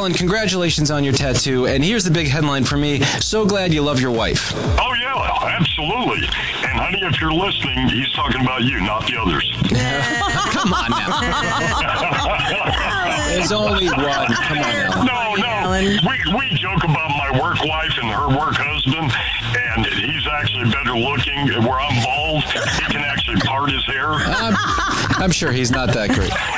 Alan, congratulations on your tattoo. And here's the big headline for me. So glad you love your wife. Oh, yeah, absolutely. And, honey, if you're listening, he's talking about you, not the others. Come on now. There's only one. Come on, Alan. No. We joke about my work wife and her work husband, and he's actually better looking. Where I'm bald, he can actually part his hair. I'm sure he's not that great.